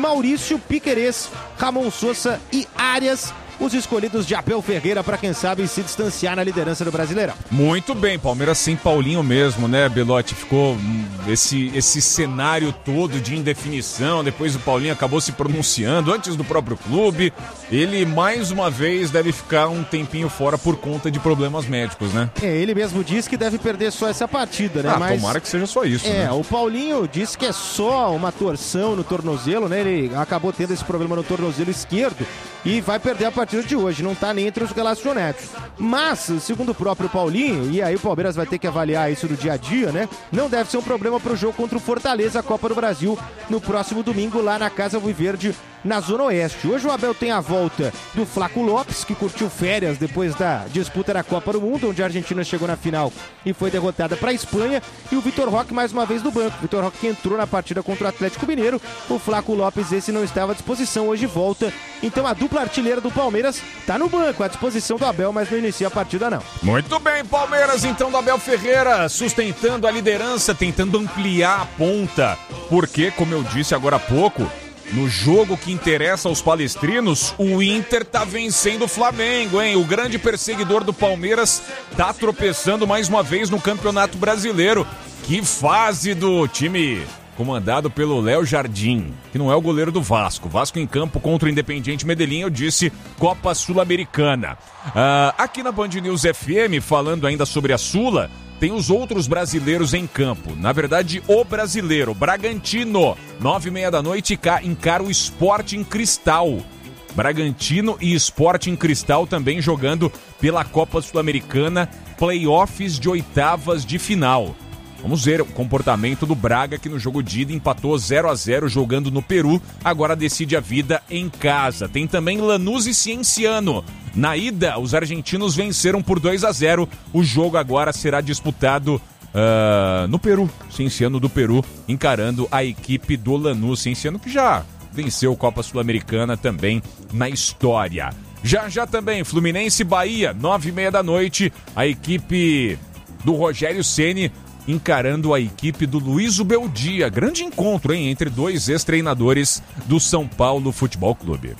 Maurício, Piquerez, Ramon Sousa e Arias, os escolhidos de Abel Ferreira para, quem sabe, se distanciar na liderança do Brasileirão. Muito bem, Palmeiras sem Paulinho mesmo, né, Belotti? Ficou esse cenário todo de indefinição, depois o Paulinho acabou se pronunciando antes do próprio clube. Ele, mais uma vez, deve ficar um tempinho fora por conta de problemas médicos, né? Ele mesmo disse que deve perder só essa partida, né? Mas tomara que seja só isso, né? O Paulinho disse que é só uma torção no tornozelo, né? Ele acabou tendo esse problema no tornozelo esquerdo e vai perder a partida de hoje, não tá nem entre os relacionados. Mas, segundo o próprio Paulinho, e aí o Palmeiras vai ter que avaliar isso no dia a dia, né? Não deve ser um problema pro jogo contra o Fortaleza, a Copa do Brasil, no próximo domingo, lá na Casa Alviverde, na Zona Oeste. Hoje o Abel tem a volta do Flaco Lopes, que curtiu férias depois da disputa da Copa do Mundo, onde a Argentina chegou na final e foi derrotada para a Espanha, e o Vitor Roque mais uma vez do banco. Vitor Roque que entrou na partida contra o Atlético Mineiro, o Flaco Lopes esse não estava à disposição, hoje volta. Então a dupla artilheira do Palmeiras tá no banco, à disposição do Abel, mas não inicia a partida não. Muito bem, Palmeiras então do Abel Ferreira, sustentando a liderança, tentando ampliar a ponta, porque, como eu disse agora há pouco, no jogo que interessa aos palestrinos, o Inter tá vencendo o Flamengo, hein? O grande perseguidor do Palmeiras tá tropeçando mais uma vez no Campeonato Brasileiro. Que fase do time comandado pelo Léo Jardim, que não é o goleiro do Vasco. Vasco em campo contra o Independiente Medellín, eu disse Copa Sul-Americana. Aqui na Band News FM, falando ainda sobre a Sula, tem os outros brasileiros em campo. Na verdade, o brasileiro, Bragantino, 9h30 da noite, encara o Sporting Cristal. Bragantino e Sporting Cristal também jogando pela Copa Sul-Americana, playoffs de oitavas de final. Vamos ver o comportamento do Braga, que no jogo de ida empatou 0-0 jogando no Peru, agora decide a vida em casa. Tem também Lanús e Cienciano. Na ida, os argentinos venceram por 2-0. O jogo agora será disputado no Peru. Cienciano do Peru encarando a equipe do Lanús. Cienciano que já venceu Copa Sul-Americana também na história. Já também, Fluminense e Bahia, 9h30 da noite, a equipe do Rogério Ceni encarando a equipe do Luiz Ubeldia. Grande encontro, hein, entre dois ex-treinadores do São Paulo Futebol Clube.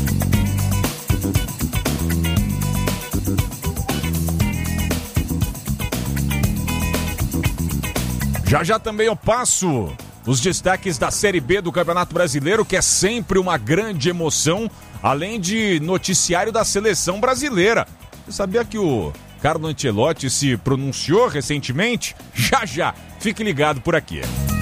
Já também eu passo os destaques da Série B do Campeonato Brasileiro, que é sempre uma grande emoção, além de noticiário da seleção brasileira. Você sabia que o Carlo Ancelotti se pronunciou recentemente? Já, fique ligado por aqui.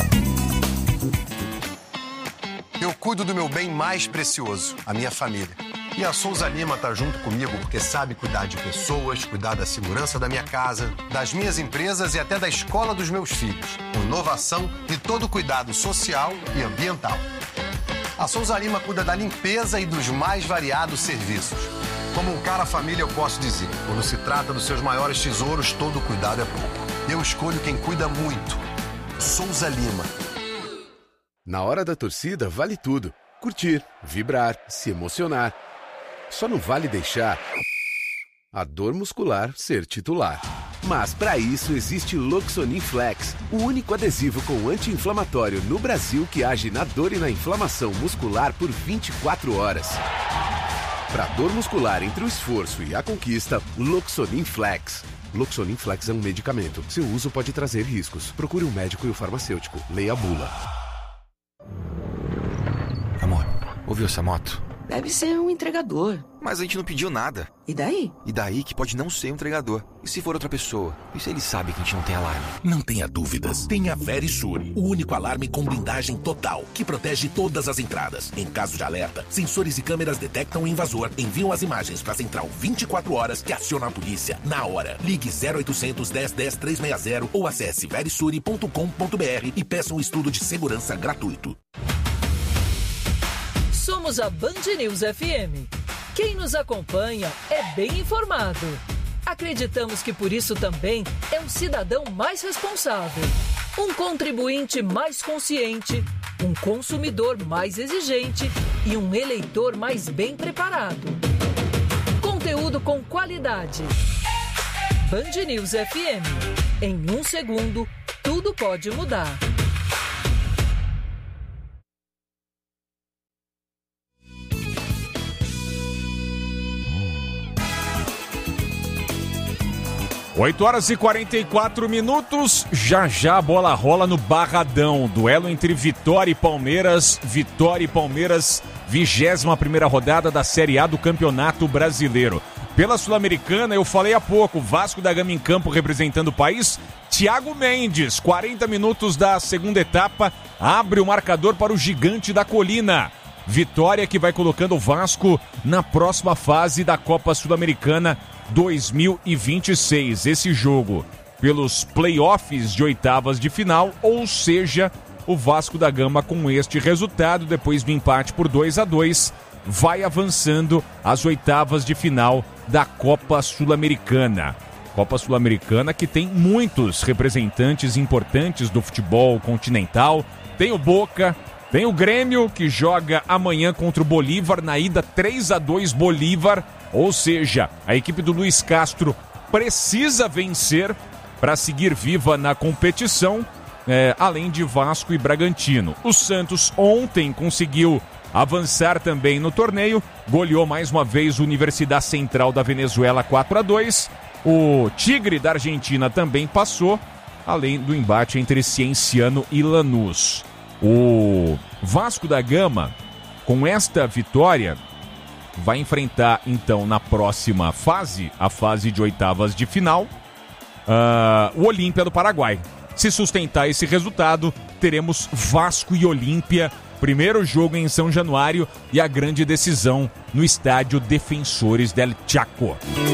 Eu cuido do meu bem mais precioso, a minha família. E a Souza Lima tá junto comigo porque sabe cuidar de pessoas, cuidar da segurança da minha casa, das minhas empresas e até da escola dos meus filhos. Com inovação e todo cuidado social e ambiental. A Souza Lima cuida da limpeza e dos mais variados serviços. Como um cara família, eu posso dizer, quando se trata dos seus maiores tesouros, todo cuidado é pouco. Eu escolho quem cuida muito. Souza Lima. Na hora da torcida, vale tudo. Curtir, vibrar, se emocionar. Só não vale deixar a dor muscular ser titular. Mas para isso existe Loxonin Flex, o único adesivo com anti-inflamatório no Brasil que age na dor e na inflamação muscular por 24 horas. Para dor muscular entre o esforço e a conquista, Loxonin Flex. Loxonin Flex é um medicamento. Seu uso pode trazer riscos. Procure um médico e o farmacêutico. Leia a bula. Amor, ouviu essa moto? Deve ser um entregador. Mas a gente não pediu nada. E daí? E daí que pode não ser um entregador. E se for outra pessoa? E se ele sabe que a gente não tem alarme? Não tenha dúvidas. Tenha Verisure, o único alarme com blindagem total, que protege todas as entradas. Em caso de alerta, sensores e câmeras detectam o invasor, enviam as imagens para a central 24 horas que aciona a polícia na hora. Ligue 0800 10 10 360 ou acesse verisure.com.br e peça um estudo de segurança gratuito. Somos a Band News FM. Quem nos acompanha é bem informado. Acreditamos que por isso também é um cidadão mais responsável, um contribuinte mais consciente, um consumidor mais exigente e um eleitor mais bem preparado. Conteúdo com qualidade. Band News FM. Em 1 segundo, tudo pode mudar. 8 horas e 44 minutos, já a bola rola no Barradão, duelo entre Vitória e Palmeiras, 21ª rodada da Série A do Campeonato Brasileiro. Pela Sul-Americana, eu falei há pouco, Vasco da Gama em campo representando o país, Thiago Mendes, 40 minutos da segunda etapa, abre o marcador para o Gigante da Colina. Vitória que vai colocando o Vasco na próxima fase da Copa Sul-Americana 2026. Esse jogo pelos playoffs de oitavas de final, ou seja, o Vasco da Gama com este resultado, depois do empate por 2-2, vai avançando às oitavas de final da Copa Sul-Americana. Copa Sul-Americana que tem muitos representantes importantes do futebol continental. Tem o Boca, tem o Grêmio, que joga amanhã contra o Bolívar, na ida 3-2 Bolívar, ou seja, a equipe do Luiz Castro precisa vencer para seguir viva na competição, além de Vasco e Bragantino. O Santos ontem conseguiu avançar também no torneio, goleou mais uma vez a Universidade Central da Venezuela 4-2, o Tigre da Argentina também passou, além do embate entre Cienciano e Lanús. O Vasco da Gama, com esta vitória, vai enfrentar então na próxima fase, a fase de oitavas de final, o Olímpia do Paraguai. Se sustentar esse resultado, teremos Vasco e Olímpia, primeiro jogo em São Januário e a grande decisão no estádio Defensores del Chaco.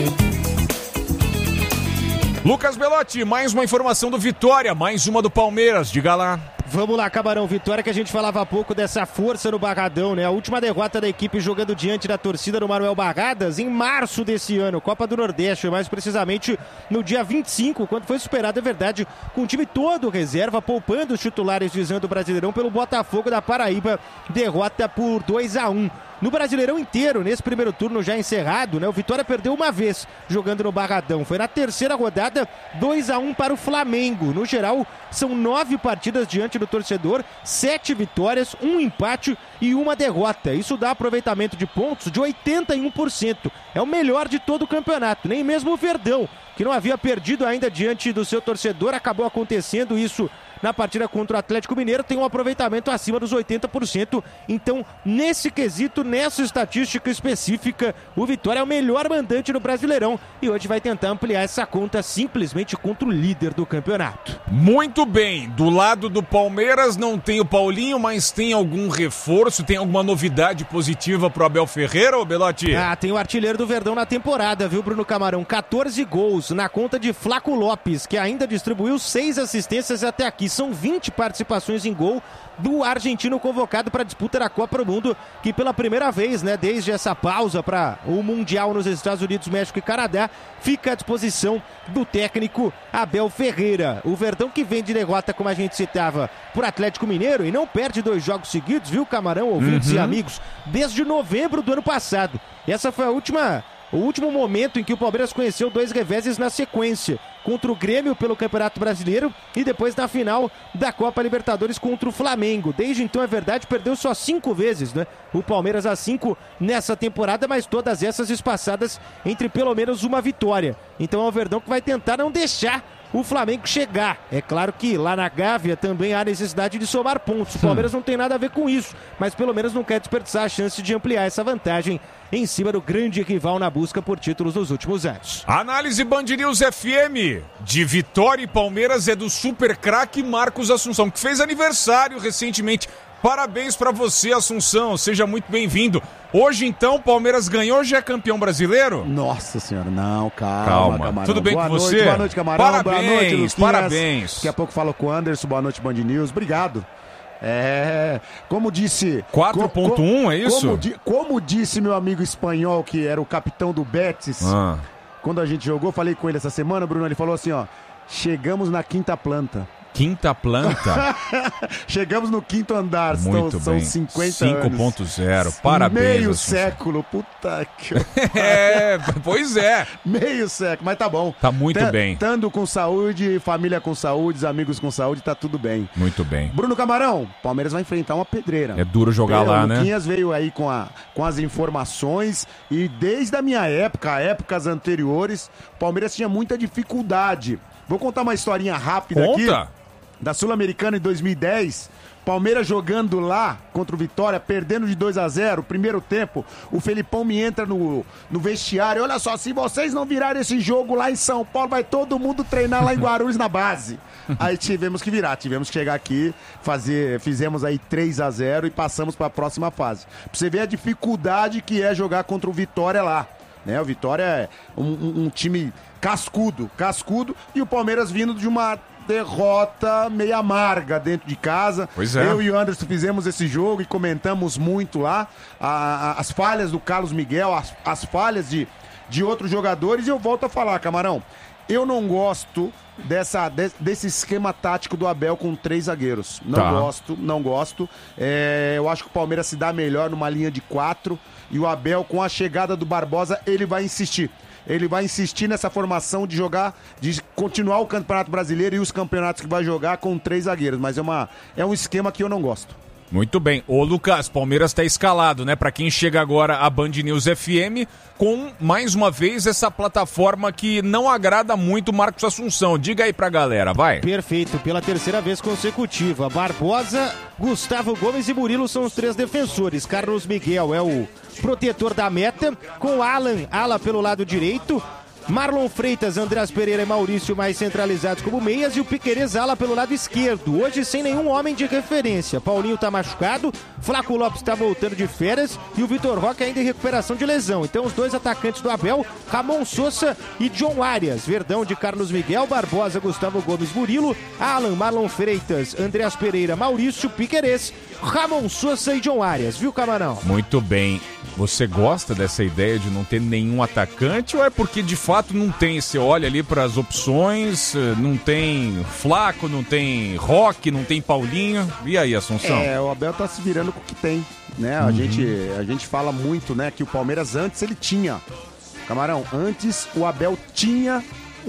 Lucas Belotti, mais uma informação do Vitória, mais uma do Palmeiras, diga lá. Vamos lá, Camarão. Vitória que a gente falava há pouco dessa força no Barradão, né? A última derrota da equipe jogando diante da torcida no Manuel Barradas em março desse ano, Copa do Nordeste, mais precisamente no dia 25, quando foi superado, é verdade, com o time todo reserva, poupando os titulares visando o Brasileirão pelo Botafogo da Paraíba, derrota por 2-1. No Brasileirão inteiro, nesse primeiro turno já encerrado, né? O Vitória perdeu uma vez jogando no Barradão. Foi na terceira rodada, 2-1 para o Flamengo. No geral, são 9 partidas diante do torcedor, 7 vitórias, 1 empate e 1 derrota. Isso dá aproveitamento de pontos de 81%. É o melhor de todo o campeonato. Nem mesmo o Verdão, que não havia perdido ainda diante do seu torcedor, acabou acontecendo isso na partida contra o Atlético Mineiro, tem um aproveitamento acima dos 80%. Então, nesse quesito, nessa estatística específica, o Vitória é o melhor mandante no Brasileirão e hoje vai tentar ampliar essa conta simplesmente contra o líder do campeonato. Muito bem, do lado do Palmeiras não tem o Paulinho, mas tem algum reforço, tem alguma novidade positiva pro Abel Ferreira, ô Belotti? Tem o artilheiro do Verdão na temporada, viu, Bruno Camarão? 14 gols na conta de Flaco Lopes, que ainda distribuiu 6 assistências até aqui. São 20 participações em gol do argentino convocado para a disputa da Copa do Mundo, que pela primeira vez, né, desde essa pausa para o Mundial nos Estados Unidos, México e Canadá, fica à disposição do técnico Abel Ferreira. O Verdão que vem de derrota, como a gente citava, por Atlético Mineiro e não perde 2 jogos seguidos, viu, Camarão, ouvintes e amigos, desde novembro do ano passado. Essa foi o último momento em que o Palmeiras conheceu 2 reveses na sequência, contra o Grêmio pelo Campeonato Brasileiro e depois na final da Copa Libertadores contra o Flamengo. Desde então, é verdade, perdeu só 5 vezes, né? O Palmeiras a 5 nessa temporada, mas todas essas espaçadas entre pelo menos uma vitória. Então é o Verdão que vai tentar não deixar o Flamengo chegar. É claro que lá na Gávea também há necessidade de somar pontos. O Palmeiras não tem nada a ver com isso, mas pelo menos não quer desperdiçar a chance de ampliar essa vantagem em cima do grande rival na busca por títulos nos últimos anos. Análise Band News FM de Vitória e Palmeiras é do super craque Marcos Assunção, que fez aniversário recentemente. Parabéns pra você, Assunção, seja muito bem-vindo. Hoje, então, Palmeiras ganhou, já é campeão brasileiro? Nossa senhora, não, calma, Camarão. Tudo bem com você? Boa noite, Camarão. Parabéns, boa noite, Luquinhas. parabéns. Daqui a pouco falo com o Anderson, boa noite, Band News. Obrigado. Como disse... 4.1, é isso? Como disse meu amigo espanhol, que era o capitão do Betis, quando a gente jogou, falei com ele essa semana, Bruno, ele falou assim, ó, chegamos na 5ª planta. Quinta planta. Chegamos no quinto andar. Muito são bem. 50 anos. 5.0. Parabéns. Meio Assunção. século. Puta que... Pois é. Meio século, mas tá bom. Tá muito bem. Estando com saúde, família com saúde, amigos com saúde, tá tudo bem. Muito bem. Bruno Camarão, Palmeiras vai enfrentar uma pedreira. É duro jogar lá, né? O Luquinhas veio aí com as informações e desde a minha época, épocas anteriores, o Palmeiras tinha muita dificuldade. Vou contar uma historinha rápida aqui. Da Sul-Americana em 2010, Palmeiras jogando lá contra o Vitória, perdendo de 2-0, primeiro tempo, o Felipão me entra no vestiário, olha só, se vocês não virarem esse jogo lá em São Paulo, vai todo mundo treinar lá em Guarulhos na base. Aí tivemos que virar, tivemos que chegar aqui, fizemos aí 3-0 e passamos para a próxima fase. Pra você ver a dificuldade que é jogar contra o Vitória lá. Né? O Vitória é um time cascudo, e o Palmeiras vindo de uma derrota meio amarga dentro de casa. Pois é. Eu e o Anderson fizemos esse jogo e comentamos muito lá as falhas do Carlos Miguel, as falhas de outros jogadores, e eu volto a falar, Camarão, eu não gosto desse esquema tático do Abel com 3 zagueiros. Não gosto. Eu acho que o Palmeiras se dá melhor numa linha de 4 e o Abel, com a chegada do Barbosa, ele vai insistir. Ele vai insistir nessa formação de jogar, de continuar o Campeonato Brasileiro e os campeonatos que vai jogar com 3 zagueiros. Mas é um esquema que eu não gosto. Muito bem. Ô, Lucas, Palmeiras tá escalado, né? Pra quem chega agora a Band News FM, com, mais uma vez, essa plataforma que não agrada muito o Marcos Assunção. Diga aí pra galera, vai. Perfeito. Pela terceira vez consecutiva. Barbosa, Gustavo Gomes e Murilo são os 3 defensores. Carlos Miguel é o protetor da meta, com Alan, ala pelo lado direito, Marlon Freitas, Andreas Pereira e Maurício mais centralizados como meias e o Piquerez ala pelo lado esquerdo, hoje sem nenhum homem de referência. Paulinho tá machucado, Flaco Lopes tá voltando de férias e o Vitor Roque ainda em recuperação de lesão. Então os 2 atacantes do Abel, Ramon Sousa e John Arias. Verdão de Carlos Miguel, Barbosa, Gustavo Gomes, Murilo, Alan, Marlon Freitas, Andreas Pereira, Maurício, Piquerez, Ramon Sousa e John Arias, viu, Camarão? Muito bem. Você gosta dessa ideia de não ter nenhum atacante ou é porque de fato não tem? Você olha ali para as opções, não tem Flaco, não tem Roque, não tem Paulinho. E aí, Assunção? O Abel tá se virando com o que tem, né? A gente fala muito, né, que o Palmeiras antes ele tinha. Camarão, antes o Abel tinha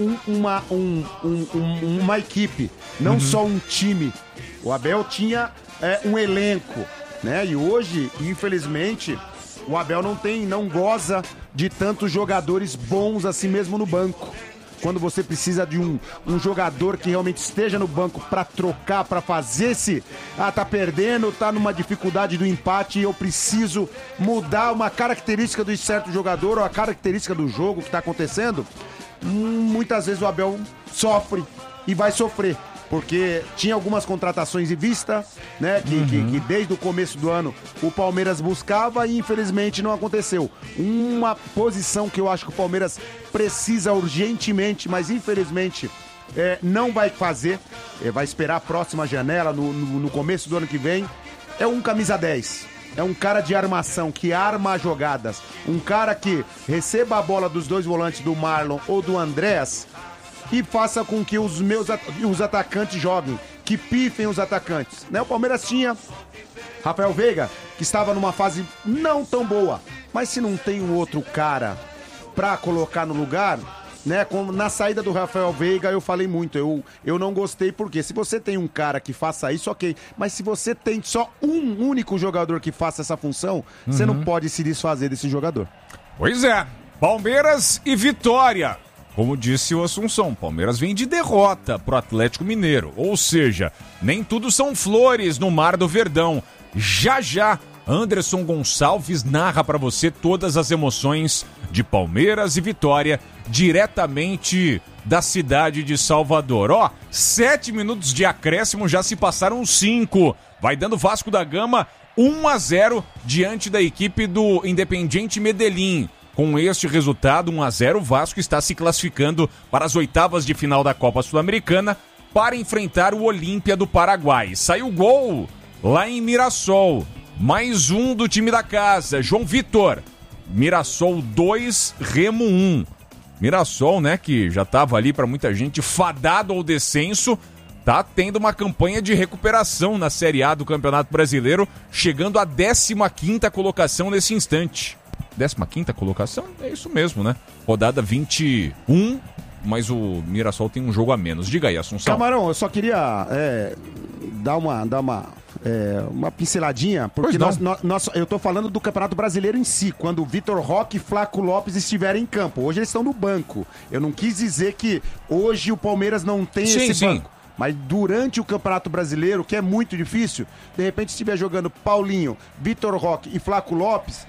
uma equipe, não só um time. O Abel tinha um elenco, né? E hoje, infelizmente, o Abel não goza de tantos jogadores bons assim mesmo no banco. Quando você precisa de um jogador que realmente esteja no banco para trocar, para fazer tá perdendo, tá numa dificuldade do empate e eu preciso mudar uma característica do certo jogador ou a característica do jogo que tá acontecendo, muitas vezes o Abel sofre e vai sofrer. Porque tinha algumas contratações em vista, né? Que desde o começo do ano o Palmeiras buscava e infelizmente não aconteceu. Uma posição que eu acho que o Palmeiras precisa urgentemente, mas infelizmente não vai fazer, vai esperar a próxima janela, no começo do ano que vem, é um camisa 10. É um cara de armação, que arma jogadas. Um cara que receba a bola dos 2 volantes, do Marlon ou do Andrés, e faça com que os atacantes joguem, que pifem os atacantes. Né? O Palmeiras tinha Rafael Veiga, que estava numa fase não tão boa, mas se não tem um outro cara pra colocar no lugar, né? Na saída do Rafael Veiga eu falei muito, eu não gostei, porque se você tem um cara que faça isso, ok, mas se você tem só um único jogador que faça essa função, você não pode se desfazer desse jogador. Pois é, Palmeiras e Vitória. Como disse o Assunção, Palmeiras vem de derrota pro Atlético Mineiro. Ou seja, nem tudo são flores no Mar do Verdão. Já, Anderson Gonçalves narra para você todas as emoções de Palmeiras e Vitória, diretamente da cidade de Salvador. 7 minutos de acréscimo, já se passaram 5. Vai dando Vasco da Gama 1-0 diante da equipe do Independiente Medellín. Com este resultado, 1-0, o Vasco está se classificando para as oitavas de final da Copa Sul-Americana para enfrentar o Olímpia do Paraguai. Saiu gol lá em Mirassol. Mais um do time da casa, João Vitor. Mirassol 2, Remo 1. Mirassol, né, que já estava ali para muita gente fadado ao descenso, tá tendo uma campanha de recuperação na Série A do Campeonato Brasileiro, chegando à 15ª colocação nesse instante. 15ª colocação? É isso mesmo, né? Rodada 21, mas o Mirassol tem um jogo a menos. Diga aí, Assunção. Camarão, eu só queria dar uma pinceladinha, porque eu tô falando do Campeonato Brasileiro em si, quando o Vitor Roque e Flaco Lopes estiverem em campo. Hoje eles estão no banco. Eu não quis dizer que hoje o Palmeiras não tem esse banco. Mas durante o Campeonato Brasileiro, que é muito difícil, de repente estiver jogando Paulinho, Vitor Roque e Flaco Lopes,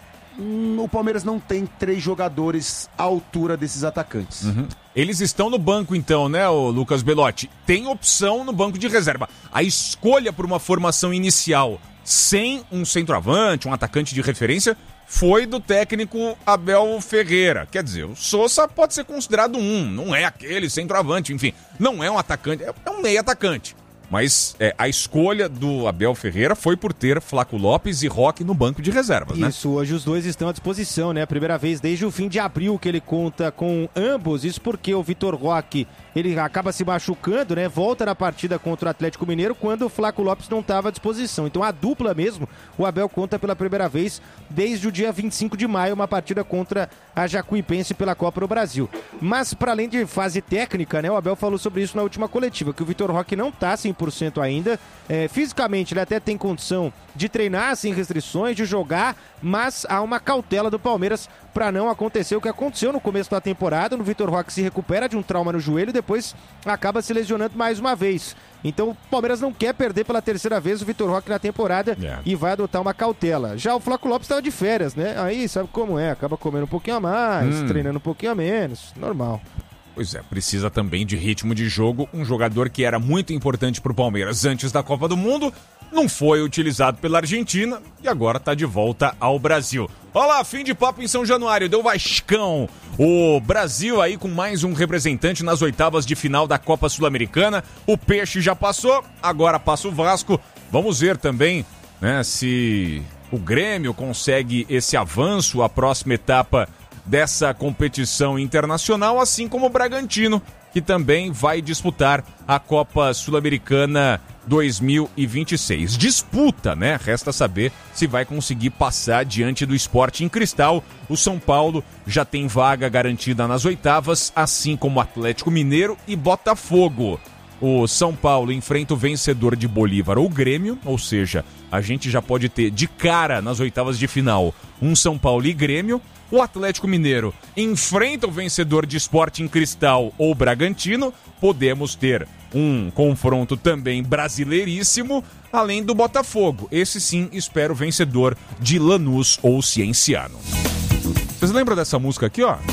o Palmeiras não tem 3 jogadores à altura desses atacantes. Eles estão no banco então, né, o Lucas Belotti? Tem opção no banco de reserva. A escolha por uma formação inicial sem um centroavante, um atacante de referência, foi do técnico Abel Ferreira. Quer dizer, o Sousa pode ser considerado não é aquele centroavante, enfim, não é um atacante, é um meio atacante. Mas a escolha do Abel Ferreira foi por ter Flaco Lopes e Roque no banco de reservas, né? Isso, hoje os dois estão à disposição, né? A primeira vez desde o fim de abril que ele conta com ambos. Isso porque o Vitor Roque, ele acaba se machucando, né? Volta na partida contra o Atlético Mineiro quando o Flaco Lopes não estava à disposição. Então a dupla mesmo, o Abel conta pela primeira vez desde o dia 25 de maio, uma partida contra a Jacuipense pela Copa do Brasil. Mas para além de fase técnica, né? O Abel falou sobre isso na última coletiva, que o Vitor Roque não está 100% ainda. Fisicamente ele até tem condição de treinar sem restrições, de jogar, mas há uma cautela do Palmeiras para não acontecer o que aconteceu no começo da temporada. O Vitor Roque se recupera de um trauma no joelho e depois acaba se lesionando mais uma vez. Então o Palmeiras não quer perder pela terceira vez o Vitor Roque na temporada e vai adotar uma cautela. Já o Flaco Lopes estava de férias, né? Aí sabe como é, acaba comendo um pouquinho a mais, treinando um pouquinho a menos, normal. Pois é, precisa também de ritmo de jogo. Um jogador que era muito importante para o Palmeiras antes da Copa do Mundo, não foi utilizado pela Argentina e agora está de volta ao Brasil. Olha lá, fim de papo em São Januário, deu Vascão. O Brasil aí com mais um representante nas oitavas de final da Copa Sul-Americana. O Peixe já passou, agora passa o Vasco. Vamos ver também, né, se o Grêmio consegue esse avanço à próxima etapa dessa competição internacional, assim como o Bragantino, que também vai disputar a Copa Sul-Americana 2026. Disputa, né? Resta saber se vai conseguir passar diante do Sporting Cristal. O São Paulo já tem vaga garantida nas oitavas, assim como o Atlético Mineiro e Botafogo. O São Paulo enfrenta o vencedor de Bolívar ou Grêmio, ou seja, a gente já pode ter de cara nas oitavas de final um São Paulo e Grêmio. O Atlético Mineiro enfrenta o vencedor de Sporting Cristal ou Bragantino. Podemos ter um confronto também brasileiríssimo, além do Botafogo. Esse sim, espero vencedor de Lanús ou Cienciano. Vocês lembram dessa música aqui, ó?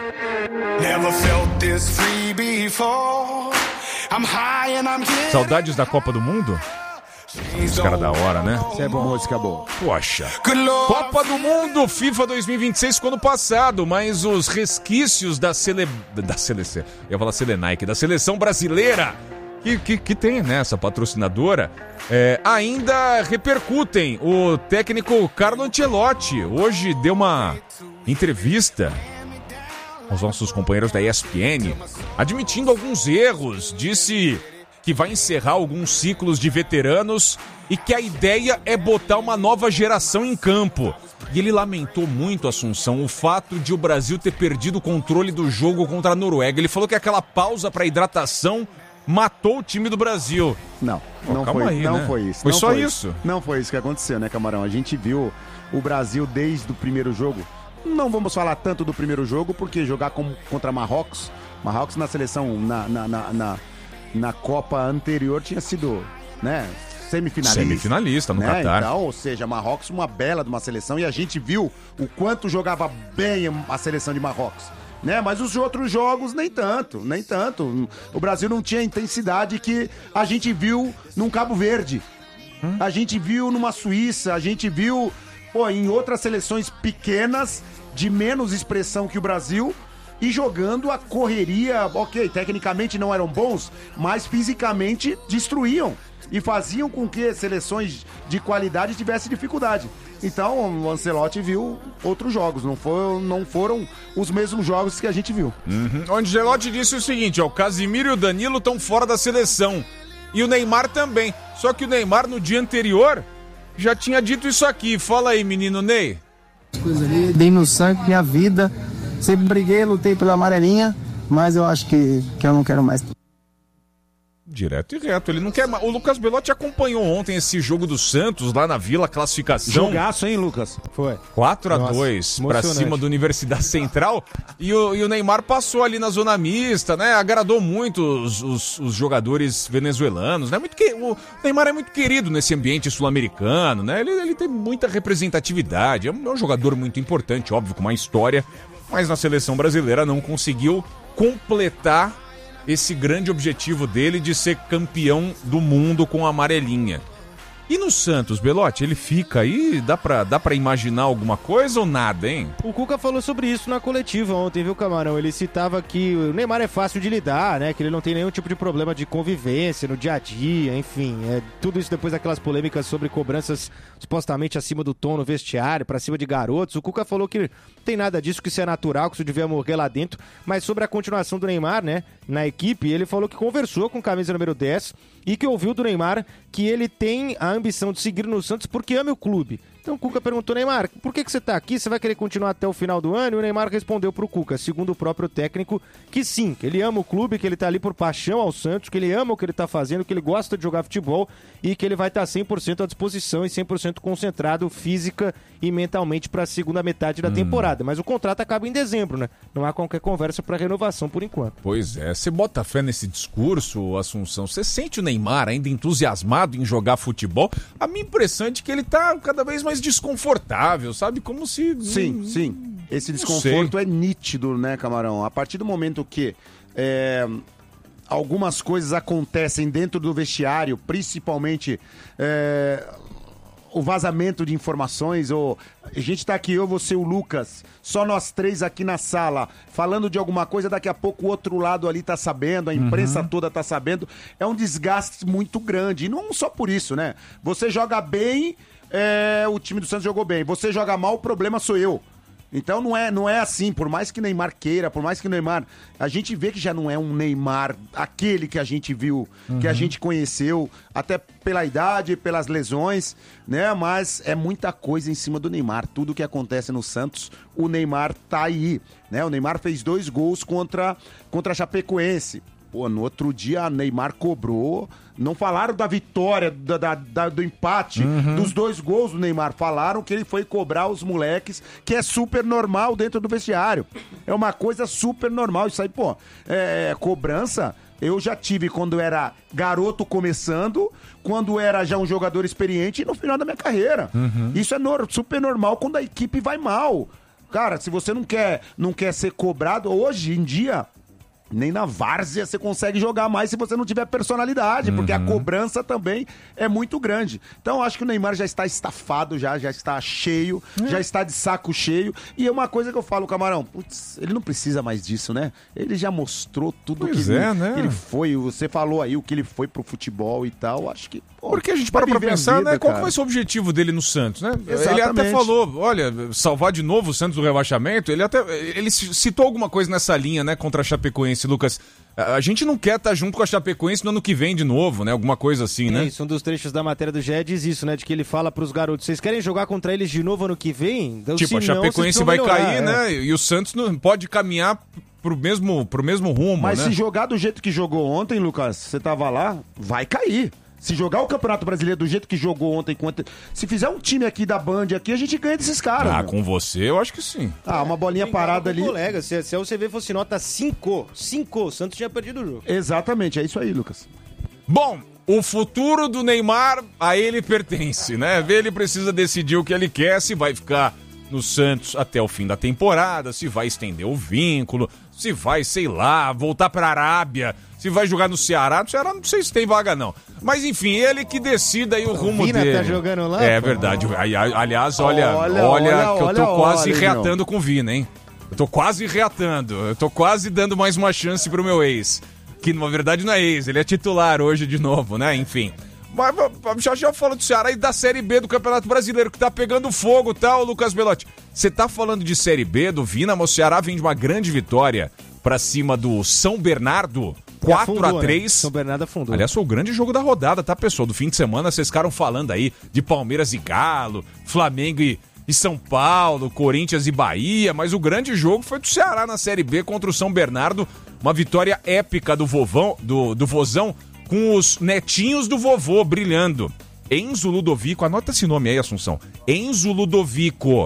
Saudades da Copa do Mundo? Os caras da hora, né? Isso é bom, música boa. Poxa. Copa do Mundo FIFA 2026 ficou no passado, mas os resquícios da seleção, eu ia falar Selenaique, da seleção brasileira, que tem, né, essa patrocinadora, ainda repercutem. O técnico Carlo Ancelotti hoje deu uma entrevista aos nossos companheiros da ESPN, admitindo alguns erros, disse que vai encerrar alguns ciclos de veteranos e que a ideia é botar uma nova geração em campo. E ele lamentou muito, Assunção, o fato de o Brasil ter perdido o controle do jogo contra a Noruega. Ele falou que aquela pausa para hidratação matou o time do Brasil. Não foi isso. Foi só isso? Não foi isso que aconteceu, né, Camarão? A gente viu o Brasil desde o primeiro jogo. Não vamos falar tanto do primeiro jogo, porque jogar contra Marrocos na seleção, na Copa anterior tinha sido, né, semifinalista no Catar. Então, ou seja, Marrocos uma bela de uma seleção, e a gente viu o quanto jogava bem a seleção de Marrocos, né? Mas os outros jogos nem tanto. O Brasil não tinha a intensidade que a gente viu num Cabo Verde. A gente viu numa Suíça, a gente viu em outras seleções pequenas, de menos expressão que o Brasil, e jogando a correria. Ok, tecnicamente não eram bons, mas fisicamente destruíam e faziam com que seleções de qualidade tivessem dificuldade. Então o Ancelotti viu outros jogos, não foram os mesmos jogos que a gente viu. O Ancelotti disse o seguinte, o Casimiro e o Danilo estão fora da seleção. E o Neymar também. Só que o Neymar, no dia anterior, já tinha dito isso aqui. Fala aí, menino Ney. Dei meu sangue, minha vida. Sempre briguei, lutei pela amarelinha, mas eu acho que eu não quero mais. Direto e reto, ele não quer mais. O Lucas Belotti acompanhou ontem esse jogo do Santos lá na Vila, classificação. Jogaço, hein, Lucas? Foi. 4-2 pra cima do Universidade Central. E o Neymar passou ali na zona mista, né? Agradou muito os jogadores venezuelanos, né? O Neymar é muito querido nesse ambiente sul-americano, né? Ele tem muita representatividade. É um jogador muito importante, óbvio, com uma história. Mas na seleção brasileira não conseguiu completar esse grande objetivo dele de ser campeão do mundo com a amarelinha. E no Santos, Belotti, ele fica aí? Dá pra imaginar alguma coisa ou nada, hein? O Cuca falou sobre isso na coletiva ontem, viu, Camarão? Ele citava que o Neymar é fácil de lidar, né? Que ele não tem nenhum tipo de problema de convivência no dia a dia, enfim. Tudo isso depois daquelas polêmicas sobre cobranças supostamente acima do tom no vestiário, pra cima de garotos. O Cuca falou que não tem nada disso, que isso é natural, que isso devia morrer lá dentro. Mas sobre a continuação do Neymar, né, na equipe, ele falou que conversou com o camisa número 10 e que ouviu do Neymar que ele tem a ambição de seguir no Santos porque ama o clube. Então o Cuca perguntou, Neymar, por que você tá aqui? Você vai querer continuar até o final do ano? E o Neymar respondeu pro Cuca, segundo o próprio técnico, que sim, que ele ama o clube, que ele tá ali por paixão ao Santos, que ele ama o que ele tá fazendo, que ele gosta de jogar futebol e que ele vai estar 100% à disposição e 100% concentrado física e mentalmente para a segunda metade da temporada. Mas o contrato acaba em dezembro, né? Não há qualquer conversa para renovação por enquanto. Pois é, você bota fé nesse discurso, Assunção? Você sente o Neymar ainda entusiasmado em jogar futebol? A minha impressão é de que ele tá cada vez mais desconfortável, sabe? Como se... Sim. Esse desconforto é nítido, né, Camarão? A partir do momento que algumas coisas acontecem dentro do vestiário, principalmente o vazamento de informações, a gente tá aqui, eu, você e o Lucas, só nós três aqui na sala, falando de alguma coisa, daqui a pouco o outro lado ali tá sabendo, a imprensa toda tá sabendo, é um desgaste muito grande, e não só por isso, né? Você joga bem, o time do Santos jogou bem, você joga mal, o problema sou eu. Então não é assim, por mais que Neymar queira, por mais que Neymar... A gente vê que já não é um Neymar, aquele que a gente viu, que a gente conheceu, até pela idade, pelas lesões, né? Mas é muita coisa em cima do Neymar. Tudo que acontece no Santos, o Neymar tá aí, né? O Neymar fez 2 gols contra a Chapecoense. Pô, no outro dia a Neymar cobrou, não falaram da vitória, do empate, dos 2 gols do Neymar, falaram que ele foi cobrar os moleques, que é super normal dentro do vestiário, é uma coisa super normal, isso aí, pô, cobrança, eu já tive quando era garoto começando, quando era já um jogador experiente e no final da minha carreira, isso é super normal quando a equipe vai mal, cara, se você não quer ser cobrado, hoje em dia... Nem na várzea você consegue jogar mais se você não tiver personalidade, porque a cobrança também é muito grande. Então eu acho que o Neymar já está estafado, já está cheio, já está de saco cheio. E é uma coisa que eu falo, Camarão, putz, ele não precisa mais disso, né? Ele já mostrou tudo que ele foi. Você falou aí o que ele foi pro futebol e tal, acho que... Pô, porque a gente para pra pensar, né? Qual que vai ser o objetivo dele no Santos, né? Exatamente. Ele até falou, olha, salvar de novo o Santos do rebaixamento, ele citou alguma coisa nessa linha, né, contra a Chapecoense, Lucas. A gente não quer estar junto com a Chapecoense no ano que vem de novo, né? Alguma coisa assim, né? Isso, um dos trechos da matéria do GE diz isso, né? De que ele fala pros garotos, vocês querem jogar contra eles de novo ano que vem? Então, tipo, a Chapecoense vai cair, né? E o Santos não pode caminhar pro mesmo rumo, mas né? Se jogar do jeito que jogou ontem, Lucas, você tava lá, vai cair. Se jogar o Campeonato Brasileiro do jeito que jogou ontem, se fizer um time aqui da Band aqui, a gente ganha desses caras. Ah, com você eu acho que sim. Uma bolinha parada ali. Colega, se a UCV fosse nota 5, o Santos tinha perdido o jogo. Exatamente, é isso aí, Lucas. Bom, o futuro do Neymar a ele pertence, né? Ele precisa decidir o que ele quer, se vai ficar no Santos até o fim da temporada, se vai estender o vínculo, se vai, sei lá, voltar pra Arábia, se vai jogar no Ceará. No Ceará não sei se tem vaga, não. Mas enfim, ele que decida aí o rumo Vina dele. Tá jogando lá? É verdade. Aliás, olha que eu tô quase reatando com o Vina, hein? Eu tô quase reatando. Eu tô quase dando mais uma chance pro meu ex. Que na verdade não é ex, ele é titular hoje de novo, né? Enfim. Mas já fala do Ceará e da Série B do Campeonato Brasileiro, que tá pegando fogo, tá, Lucas Belotti? Você tá falando de Série B do Vina, mas o Ceará vem de uma grande vitória pra cima do São Bernardo, 4-3. São Bernardo afundou. Aliás, foi o grande jogo da rodada, tá, pessoal? Do fim de semana, vocês ficaram falando aí de Palmeiras e Galo, Flamengo e São Paulo, Corinthians e Bahia, mas o grande jogo foi do Ceará na Série B contra o São Bernardo, uma vitória épica do Vozão, com os netinhos do vovô brilhando. Enzo Ludovico, anota esse nome aí, Assunção. Enzo Ludovico.